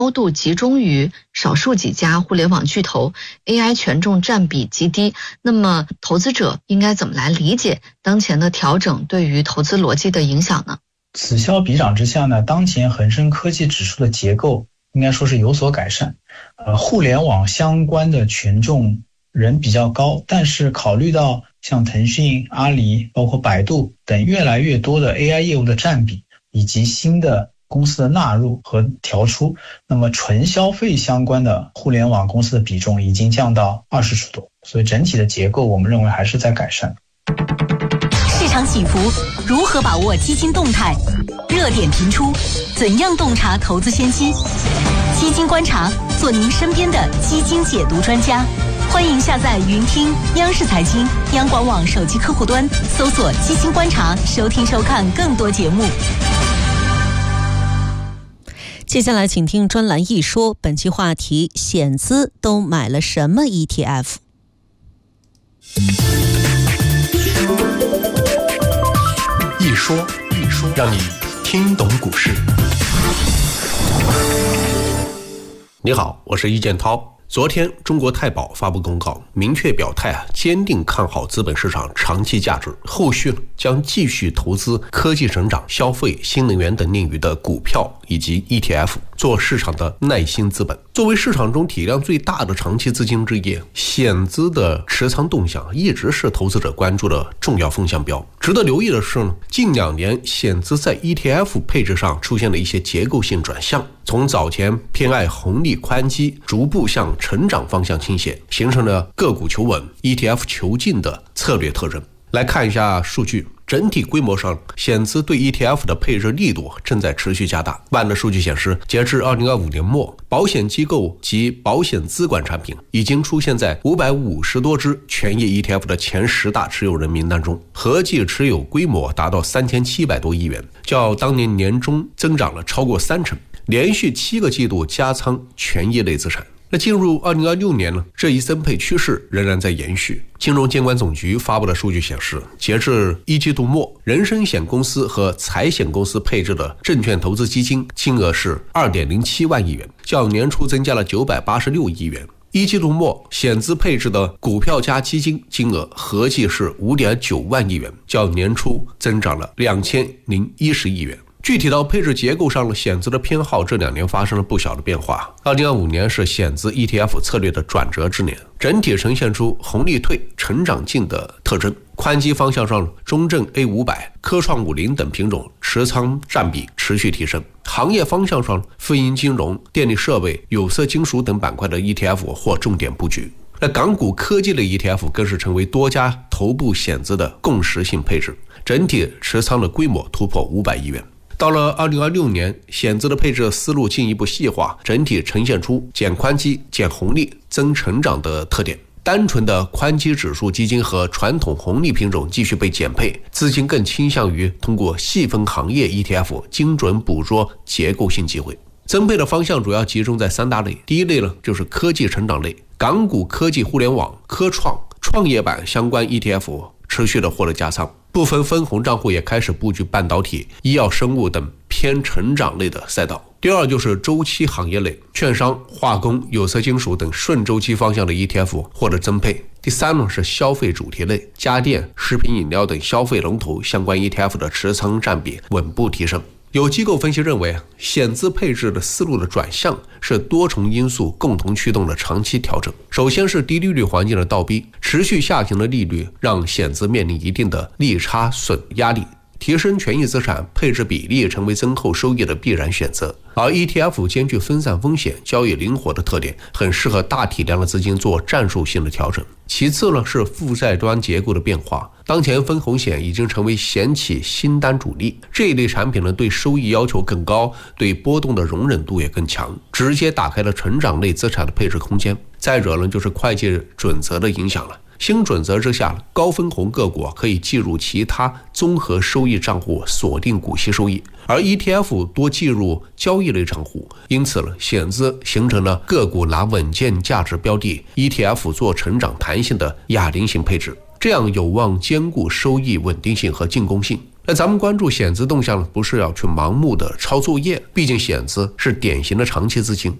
度集中于少数几家互联网巨头 ，AI 权重占比极低。那么投资者应该怎么来理解当前的调整对于投资逻辑的影响呢？ 此消彼长之下呢，当前恒生科技指数的结构应该说是有所改善。互联网相关的权重仍比较高，但是考虑到像腾讯、阿里包括百度等越来越多的 AI 业务的占比，以及新的公司的纳入和调出，那么纯消费相关的互联网公司的比重已经降到20%出头，所以整体的结构我们认为还是在改善。 市场起伏，如何把握基金动态？热点频出，怎样洞察投资先机？基金观察，做您身边的基金解读专家。欢迎下载云听央视财经、央广网手机客户端，搜索基金观察，收听收看更多节目。 接下来请听专栏一说，本期话题：险资都买了什么 ETF？ 一说，让你听懂股市。你好，我是易建涛。昨天，中国太保发布公告，明确表态坚定看好资本市场长期价值，后续将继续投资科技成长、消费、新能源等领域的股票以及 ETF， 做市场的耐心资本。作为市场中体量最大的长期资金之一，险资的持仓动向一直是投资者关注的重要风向标。值得留意的是近2年险资在 ETF 配置上出现了一些结构性转向，从早前偏爱红利宽基，逐步向成长方向倾斜，形成了个股求稳、ETF 求进的策略特征。来看一下数据，整体规模上，险资对 ETF 的配置力度正在持续加大。万的数据显示，截至2025年末，保险机构及保险资管产品已经出现在550多只权益 ETF 的前10大持有人名单中，合计持有规模达到3700多亿元，较当年年中增长了超过30%，连续7个季度加仓权益类资产。那进入2026年呢，这一增配趋势仍然在延续。金融监管总局发布的数据显示，截至1季度末，人身险公司和财险公司配置的证券投资基金金额是 2.07 万亿元，较年初增加了986亿元。1季度末，险资配置的股票加基金金额合计是 5.9 万亿元，较年初增长了2010亿元。具体到配置结构上，险资的偏好这2年发生了不小的变化。2025年是险资 ETF 策略的转折之年，整体呈现出红利退、成长进的特征。宽基方向上，中证 A500、科创50等品种持仓占比持续提升。行业方向上，富银金融、电力设备、有色金属等板块的 ETF 或重点布局。那港股科技类 ETF 更是成为多家头部险资的共识性配置，整体持仓的规模突破500亿元。到了2026年，险资的配置思路进一步细化，整体呈现出减宽基、减红利、增成长的特点。单纯的宽基指数基金和传统红利品种继续被减配，资金更倾向于通过细分行业 ETF 精准捕捉结构性机会。增配的方向主要集中在3大类。第一类呢，就是科技成长类，港股科技互联网、科创、创业板相关 ETF 持续的获得加仓，部分分红账户也开始布局半导体、医药生物等偏成长类的赛道。第二就是周期行业类，券商、化工、有色金属等顺周期方向的 ETF 获得增配。第三呢是消费主题类，家电、食品饮料等消费龙头相关 ETF 的持仓占比稳步提升。有机构分析认为，险资配置的思路的转向是多重因素共同驱动的长期调整。首先是低利率环境的倒逼，持续下行的利率让险资面临一定的利差损压力，提升权益资产配置比例成为增厚收益的必然选择。而 ETF 兼具分散风险、交易灵活的特点，很适合大体量的资金做战术性的调整。其次呢是负债端结构的变化，当前分红险已经成为险企新单主力，这一类产品呢对收益要求更高，对波动的容忍度也更强，直接打开了成长类资产的配置空间。再者呢就是会计准则的影响了。新准则之下，高分红个股可以计入其他综合收益账户锁定股息收益，而 ETF 多计入交易类账户，因此险资形成了个股拿稳健价值标的， ETF 做成长弹性的哑铃型配置，这样有望兼顾收益稳定性和进攻性。 那咱们关注险资动向呢，不是要去盲目的抄作业，毕竟险资是典型的长期资金，